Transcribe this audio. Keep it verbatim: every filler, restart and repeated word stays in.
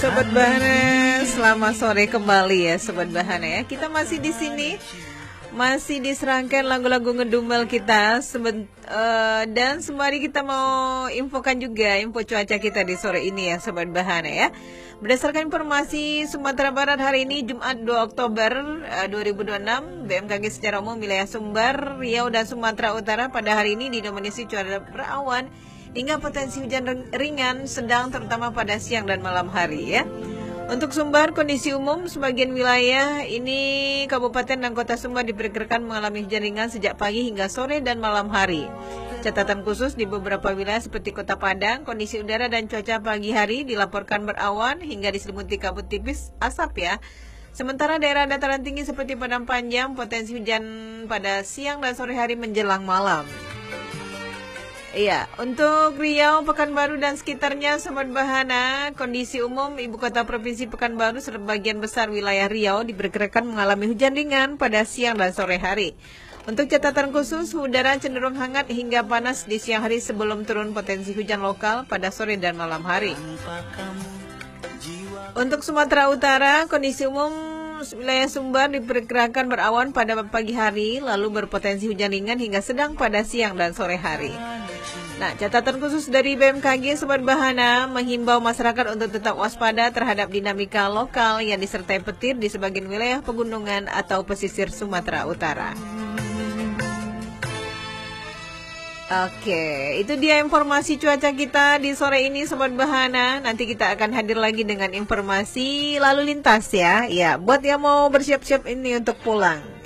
Sobat Bahana, selamat sore kembali ya Sobat Bahana ya. Kita masih di sini, masih diserangkan lagu-lagu ngedumel kita seben, uh, dan sembari kita mau infokan juga info cuaca kita di sore ini ya Sobat Bahana ya. Berdasarkan informasi Sumatera Barat hari ini Jumat dua Oktober uh, dua ribu dua puluh enam, B M K G secara umum wilayah Sumbar, Riau dan Sumatera Utara pada hari ini didominasi cuaca berawan hingga potensi hujan ringan sedang terutama pada siang dan malam hari ya. Untuk Sumbar, kondisi umum sebagian wilayah ini kabupaten dan kota Sumbar diperkirakan mengalami hujan ringan sejak pagi hingga sore dan malam hari. Catatan khusus di beberapa wilayah seperti Kota Padang, kondisi udara dan cuaca pagi hari dilaporkan berawan hingga diselimuti kabut tipis asap ya. Sementara daerah dataran tinggi seperti Padang Panjang potensi hujan pada siang dan sore hari menjelang malam. Iya, untuk Riau, Pekanbaru dan sekitarnya Sobat Bahana, kondisi umum ibu kota provinsi Pekanbaru sebagian besar wilayah Riau diperkirakan mengalami hujan ringan pada siang dan sore hari. Untuk catatan khusus, udara cenderung hangat hingga panas di siang hari sebelum turun potensi hujan lokal pada sore dan malam hari. Untuk Sumatera Utara, kondisi umum wilayah Sumbar diperkirakan berawan pada pagi hari, lalu berpotensi hujan ringan hingga sedang pada siang dan sore hari. Nah, catatan khusus dari B M K G Sobat Bahana menghimbau masyarakat untuk tetap waspada terhadap dinamika lokal yang disertai petir di sebagian wilayah pegunungan atau pesisir Sumatera Utara. Oke, itu dia informasi cuaca kita di sore ini Sobat Bahana. Nanti kita akan hadir lagi dengan informasi lalu lintas ya. Ya, buat yang mau bersiap-siap ini untuk pulang.